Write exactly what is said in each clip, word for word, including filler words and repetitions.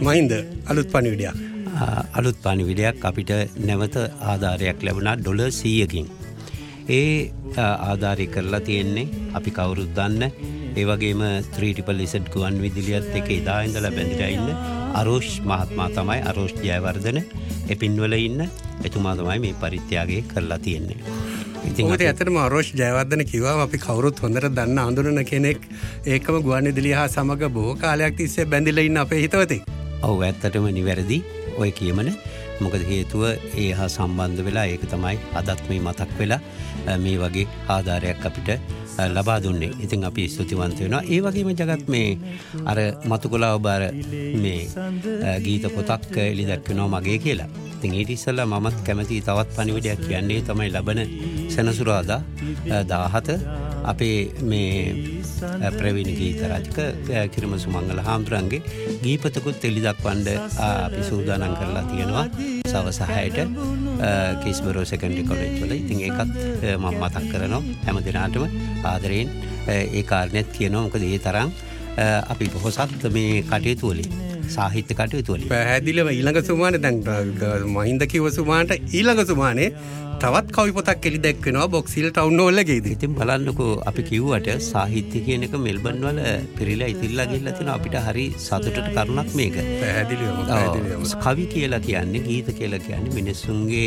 මහින්ද අලුත් පණිවිඩයක්. අලුත් පණිවිඩයක් අපිට නැවත ආධාරයක් ලැබුණා ඩොලර් සීයකින්. ඒ ආධාරය කරලා තියෙන්නේ අපි කවුරුත් දන්න ඒ වගේම ත්‍රී ට්‍රිපල් ඉසඩ් ගුවන් විදුලියත් එක්ක එදා ඉඳලා බැඳලා ඉන්න අරෝෂ් මහත්මයා තමයි අරෝෂ් ජයවර්ධන එපින්වල ඉන්න එතුමා තමයි මේ පරිත්‍යාගය කරලා තියෙන්නේ. ඉතින් ඒත් ඇත්තටම අරෝෂ් ජයවර්ධන කිව්වම අපි කවුරුත් හොඳට දන්න අඳුනන කෙනෙක් ඒකම ගුවන් විදුලිය හා සමග බොහෝ කාලයක් තිස්සේ බැඳිලා ඉන්න අපේ හිතවතෙක්. ඔව් ඇත්තටම නිවැරදි ඔය කියමන. මොකද හේතුව ඒ හා සම්බන්ධ වෙලා ඒක තමයි අදත් මේ මතක් වෙලා මේ වගේ ආධාරයක් අපිට ලබා දුන්නේ. ඉතින් අපි ස්තුතිවන්ත වෙනවා. ඒ වගේම ජගත් මේ අර මතුකොලා ඔබ අර මේ ගීත පොතක් එලි දැක්වෙනවා මගේ කියලා. ඉතින් ඊට ඉස්සෙල්ලා මමත් කැමති තවත් පණිවිඩයක් කියන්නේ තමයි ලබන සෙනසුරාදා දාහත අපේ මේ ප්‍රවීණ ගීත රචක කිරම සුමංගල හාමුදුරන්ගේ ගීපතකුත් එලි දක්වන්න අපි සූදානම් කරලා තියෙනවා සවස හයට කීස්බරෝ සෙකන්ඩරි කොලෙජ් වල. ඉතින් ඒකත් මම මතක් කරනවා හැම දිනාටම ආදරයෙන් ඒ කාරණේත් කියනවා. මොකද ඒ තරම් අපි පොහොසත් මේ කටයුතු වලින් සාහිත්‍ය කටයුතු වලින් පැහැදිලිව ඊළඟ සුමානේ දැන් මහින්ද කිව්ව සුමානට ඊළඟ සුමානේ තවත් කවි පොතක් එලි දැක්වෙනවා බොක්ස් හිල් ටවුන් හෝල් එකේදී. ඉතින් බලන්නකෝ අපි කිව්වට සාහිත්‍ය කියන එක මෙල්බන් වල පිරීලා ඉතිරිලා ගිහිල්ලා තිනවා. අපිට හරි සතුටට කරුණක් මේක. පැහැදිලිවම පැහැදිලිවම කවි කියලා කියන්නේ ගීත කියලා කියන්නේ මිනිස්සුන්ගේ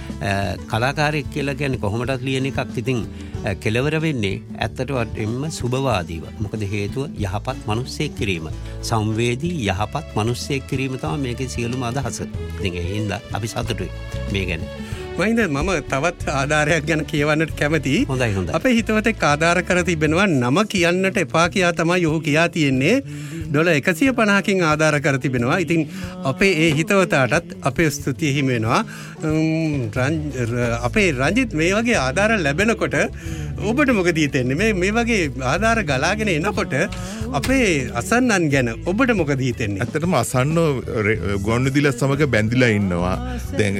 කලාකාරයෙක් කියලා කියන්නේ කොහොමදත් ලියන එකක්. ඉතින් කෙලවර වෙන්නේ ඇත්තටම සුබවාදීව. මොකද හේතුව යහපත් මිනිස්සෙක් කිරීම. සංවේදී යහපත් මිනිස්සෙක් කිරීම තමයි මේකේ සියලුම අදහස. ඉතින් ඒ හින්දා අපි සතුටුයි මේ ගැන. මහින්ද මම තවත් ආධාරයක් ගැන කියවන්නට කැමතියි. හොඳයි හොඳයි. අපේ හිතවතෙක් ආධාර කර තිබෙනවා නම කියන්නට එපා කියා තමයි ඔහු කියා තියෙන්නේ. ඩොලර් එකසිය පනහකින් ආධාර කර තිබෙනවා. ඉතින් අපේ ඒ හිතවතාටත් අපේ ස්තුතිය හිමි වෙනවා. අපේ රංජිත් මේ වගේ ආධාර ලැබෙනකොට ඔබට මොකද හිතෙන්නේ? මේ මේ වගේ ආධාර ගලාගෙන එනකොට අපේ අසන්නන් ගැන ඔබට මොකද හිතෙන්නේ? ඇත්තටම අසන්නෝ ගුවන් විදුලිය සමග බැඳිලා ඉන්නවා. දැන්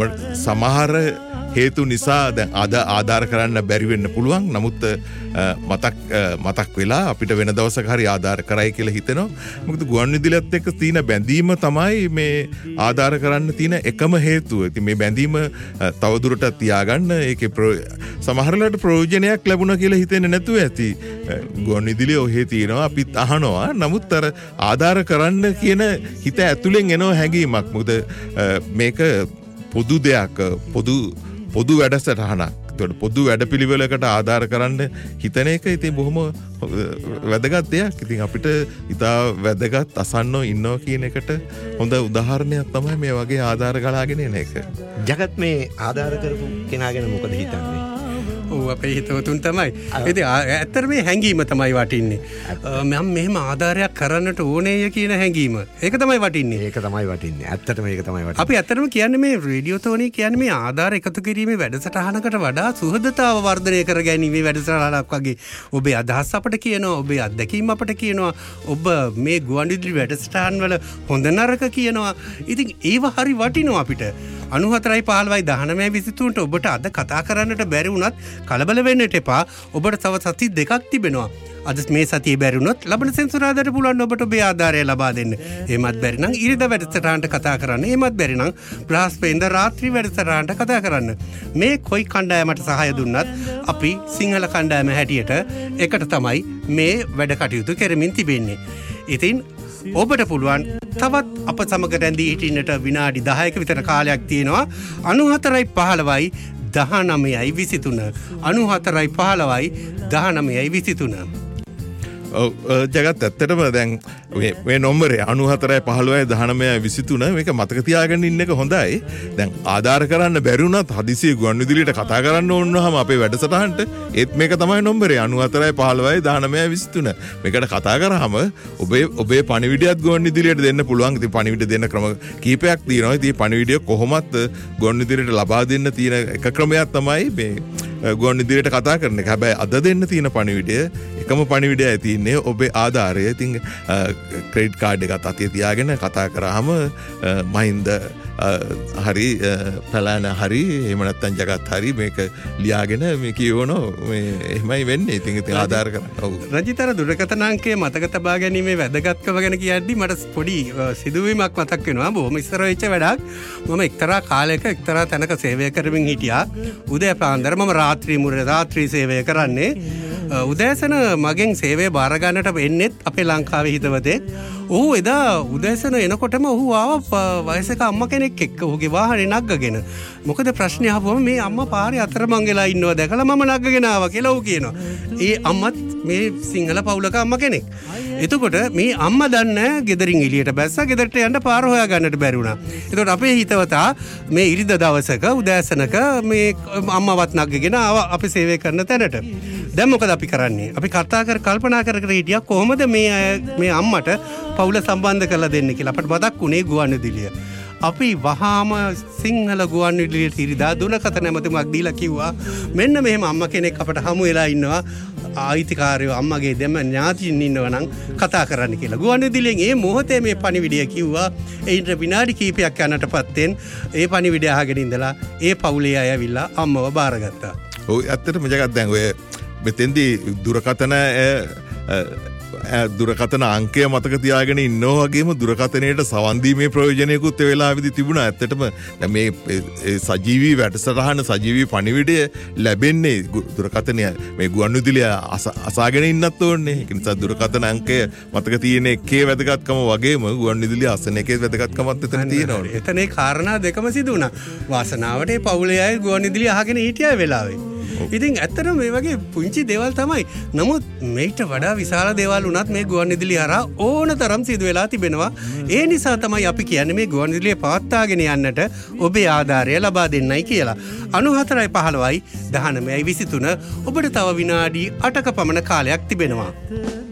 සමහර හේතු නිසා දැන් අද ආධාර කරන්න බැරි වෙන්න පුළුවන්. නමුත් මතක් මතක් වෙලා අපිට වෙන දවසක හරි ආධාර කරයි කියලා හිතෙනවා. මොකද ගුවන් විදුලියත් එක්ක තියෙන බැඳීම තමයි මේ ආධාර කරන්න තියෙන එකම හේතුව. ඉතින් මේ බැඳීම තවදුරටත් තියාගන්න ඒකේ සමහරලාට ප්‍රයෝජනයක් ලැබුණා කියලා හිතෙන්නේ නැතුව ඇති. ගුවන් විදුලිය ඔහේ තියෙනවා අපිත් අහනවා. නමුත් අර ආධාර කරන්න කියන හිත ඇතුලෙන් එන හැඟීමක්. මොකද මේක පොදු දෙයක් පොදු පොදු වැඩසටහනක්. ඒතකොට පොදු වැඩපිළිවෙලකට ආධාර කරන්න හිතන එක ඉතින් බොහොම වැදගත් දෙයක්. ඉතින් අපිට ඉතා වැදගත් අසන්නෝ ඉන්නෝ කියන එකට හොඳ උදාහරණයක් තමයි මේ වගේ ආධාර ගලාගෙන එන එක. ජගත් මේ ආධාර කරපු කෙනා ගැන මොකද හිතන්නේ? ඔව් අපේ හිතවතුන් තමයි. ඉතින් ඇත්තට මේ හැංගීම තමයි වටින්නේ. මම මෙහෙම ආධාරයක් කරන්නට ඕනේය කියන හැංගීම. ඒක තමයි වටින්නේ. ඒක තමයි වටින්නේ. ඇත්තටම ඒක තමයි වටින්නේ. අපි ඇත්තටම කියන්නේ මේ රේඩියෝ තෝනේ කියන්නේ මේ ආධාර එකතු කිරීමේ වැඩසටහනකට වඩා සුහදතාව වර්ධනය කර ගැනීමේ වැඩසටහනක් වගේ. ඔබේ අදහස් අපට කියනවා, ඔබේ අත්දැකීම් අපට කියනවා, ඔබ මේ ගුවන් විදුලි වැඩසටහන් වල හොඳ නරක කියනවා. ඉතින් ඒව හරි වටිනවා අපිට. අනූහතරයි පහළොවයි දහනවයි විසිතුනට ඔබට අද කතා කරන්නට බැරි වුණත් කලබල වෙන්නට එපා. ඔබට තව සති දෙකක් තිබෙනවා. අද මේ සතියේ බැරි වුණොත් ලබන සෙන්සුරාදාට පුළුවන් ඔබට ඔබේ ආධාරය ලබා දෙන්න. එහෙමත් බැරි නම් ඉරිදා වැඩසටහනට කතා කරන්න. එහෙමත් බැරි නම් බ්‍රහස්පතින්දා රාත්‍රී වැඩසටහනට කතා කරන්න. මේ කොයි කණ්ඩායමට සහාය දුන්නත් අපි සිංහල කණ්ඩායම හැටියට එකට තමයි මේ වැඩ කටයුතු කරමින් තිබෙන්නේ. ඉතින් ඔබට පුළුවන් තවත් අප සමග රැඳී හිටින්නට විනාඩි දහයක විතර කාලයක් තියෙනවා. අනූහතරයි පහළොවයි දහනවයයි විසිතුන අනූහතරයි පහළොවයි දහනවයයි විසිතුන. ජගත් ඇත්තටම දැන් මේ නොම්බරේ අනූහතරයි පහළොවයි දහනවයයි විසිතුන මේක මතක තියාගෙන ඉන්න එක හොඳයි. දැන් ආධාර කරන්න බැරි වුණත් හදිසියෙ ගුවන් විදුලියට කතා කරන්න ඕන වුණාම අපේ වැඩසටහනට ඒත් මේක තමයි නොම්බරේ අනූහතරයි පහළොවයි දහනවයයි විසිතුන. මේකට කතා කරාම ඔබේ ඔබේ පණිවිඩයත් ගුවන් විදුලියට දෙන්න පුළුවන්. ඉතින් පණිවිඩ දෙන්න ක්‍රම කීපයක් තියෙනවා. ඉතින් පණිවිඩය කොහොමත් ගුවන් විදුලියට ලබා දෙන්න තියෙන එක ක්‍රමයක් තමයි මේ ගුවන් විදුලියට කතා කරන එක. හැබැයි අද දෙන්න තියෙන පණිවිඩය එකම පණිවිඩය ඇතින්නේ ඔබේ ආධාරය. ඉතින් ක්‍රෙඩිට් කාඩ් එකත් අතේ තියාගෙන කතා කරාම මහින්ද හරි පැලෑන හරි එහෙම නැත්නම් ජගත් හරි මේක ලියාගෙන මේ කියවනෝ මේ එහෙමයි වෙන්නේ. ඉතින් ඉතින් ආධාර කරන්න. ඔව්. රජිතර දුරකථන අංකය මතක තබා ගැනීමේ වැදගත්කම ගැන කියද්දි මට පොඩි සිදුවීමක් මතක් වෙනවා. බොහොම ඉස්සර වෙච්ච වැඩක්. මම එක්තරා කාලයක එක්තරා තැනක සේවය කරමින් හිටියා. උදේ පාන්දර මම රාත්‍රී මුර රාත්‍රී සේවය කරන්නේ. උදෑසන මගෙන් සේවය බාර ගන්නට එන්නෙත් අපේ ලංකාවේ හිතවතෙක්. ඔහු එදා උදෑසන එනකොටම ඔහු ආව වයසක අම්මා කෙනෙක් එක්ක ඔහුගේ වාහනේ නග්ගගෙන. මොකද ප්‍රශ්නේ අහපුවම මේ අම්මා පාරේ අතරමං වෙලා ඉන්නවා දැකලා මම නග්ගගෙන ආවා කියලා ඔහු කියනවා. ඒ අම්මත් මේ සිංහල පවුලක අම්මා කෙනෙක්. එතකොට මේ අම්මා දන්නේ ගෙදරින් එළියට බැස්සා. ගෙදරට යන්න පාර හොයා ගන්නට බැරි වුණා. එතකොට අපේ හිතවතා මේ ඉරිද දවසක උදෑසනක මේ අම්මවත් නග්ගගෙන ආවා අපි සේවය කරන තැනට. දැන් මොකද අපි කරන්නේ? අපි කතා කර කල්පනා කර කර හිටියා කොහොමද මේ මේ අම්මට පවුල සම්බන්ධ කරලා දෙන්නේ කියලා. අපිට මතක් වුණේ ගුවන්විදුලිය. අපි වහාම සිංහල ගුවන්විදුලියට ඉරිදා දුරකථන නැමතුමක් දීලා කිව්වා මෙන්න මෙහෙම අම්මා කෙනෙක් අපට හමු වෙලා ඉන්නවා. ආයිතිකාරයෝ අම්මගේ දෙම ඥාතියින් ඉන්නවා නම් කතා කරන්න කියලා. ගුවන්විදුලියෙන් ඒ මොහොතේ මේ පණිවිඩය කිව්වා. ඒිට විනාඩි කිහිපයක් යනට පස්සෙන් ඒ පණිවිඩය අහගෙන ඉඳලා ඒ පවුලේ අය ඇවිල්ලා අම්මව බාරගත්තා. ඔව් ඇත්තටම ජගත් දැන් ඔය මෙතෙන්දී දුරකථන දුරකථන අංකය මතක තියාගෙන ඉන්නවා වගේම දුරකථනයට සවන් දීමේ ප්‍රයෝජනයකුත් ඒ වෙලාවේදී තිබුණා. ඇත්තටම දැන් මේ සජීවී වැඩසටහන සජීවී පණිවිඩය ලැබෙන්නේ දුරකථනය මේ ගුවන්විදුලිය අසාගෙන ඉන්නත් ඕනේ. ඒ නිසා දුරකථන අංකය මතක තියෙන එකේ වැදගත්කම වගේම ගුවන්විදුලිය අසන එකේ වැදගත්කමත් එතන තියෙනවා. එතන ඒ කාරණා දෙකම සිදු වුණා. වාසනාවට ඒ පවුලේ අය ගුවන්විදුලිය අහගෙන හිටියා ඒ වෙලාවේ. ඉතින් ඇත්තටම මේ වගේ පුංචි දේවල් තමයි. නමුත් මේට වඩා විශාල දේවල් වුණත් මේ ගුවන්විදුලිය හරහා ඕන තරම් සිදු වෙලා තිබෙනවා. ඒ නිසා තමයි අපි කියන්නේ මේ ගුවන්විදුලිය පවත්වාගෙන යන්නට ඔබේ ආධාරය ලබා දෙන්නයි කියලා. අනු හතරයි පහළොවයි දහනවයයි විසිතුන ඔබට තව විනාඩි අටක පමණ කාලයක් තිබෙනවා.